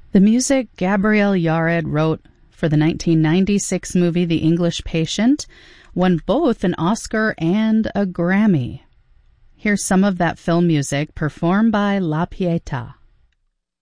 The music Gabriel Yared wrote for the 1996 movie The English Patient won both an Oscar and a Grammy. Here's some of that film music performed by La Pieta.